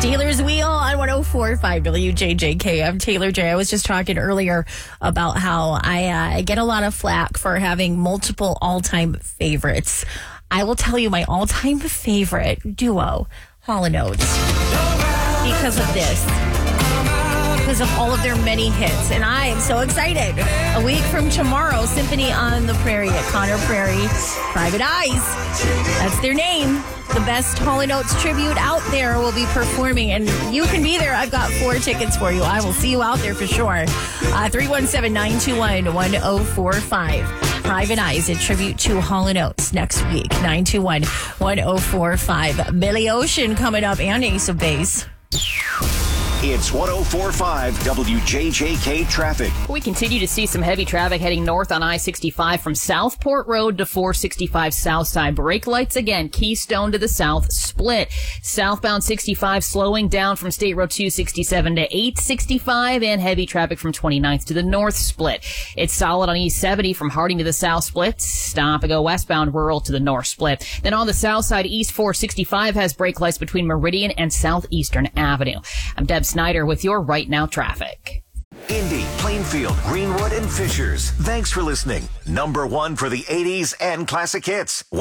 Steelers Wheel on 104.5 WJJK. I'm Taylor J. I was just talking earlier about how I get a lot of flack for having multiple all-time favorites. I will tell you my all-time favorite duo, Hall & Oates, because of this. Because of all of their many hits. And I am so excited. A week from tomorrow, Symphony on the Prairie at Conner Prairie. Private Eyes. That's their name. The best Hall & Oates tribute out there will be performing. And you can be there. I've got 4 tickets for you. I will see you out there for sure. 317-921-1045. Private Eyes, a tribute to Hall & Oates next week. 921-1045. Billy Ocean coming up and Ace of Base. It's 104.5 WJJK traffic. We continue to see some heavy traffic heading north on I-65 from Southport Road to 465 South Side. Brake lights again. Keystone to the south split. Southbound 65 slowing down from State Road 267 to 865 and heavy traffic from 29th to the north split. It's solid on East 70 from Harding to the south split. Stop and go westbound rural to the north split. Then on the south side, East 465 has brake lights between Meridian and Southeastern Avenue. I'm Deb Snyder with your Right Now traffic. Indy, Plainfield, Greenwood, and Fishers. Thanks for listening. #1 for the 80s and classic hits.